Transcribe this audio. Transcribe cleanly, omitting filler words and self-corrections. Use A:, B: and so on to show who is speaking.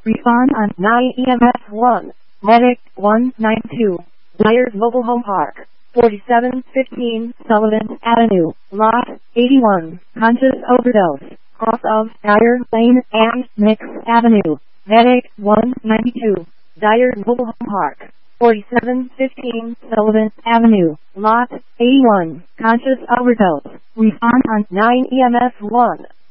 A: Respond on 9 EMS 1. Medic 192. Dyer's Mobile Home Park. 4715 Sullivan Avenue, Lot 81. Conscious overdose. Cross of Dyer Lane and Nix Avenue. Medic 192. Dyer's Mobile Home Park. 4715 Sullivan Avenue, Lot 81. Conscious overdose. Respond on 9 EMS 1.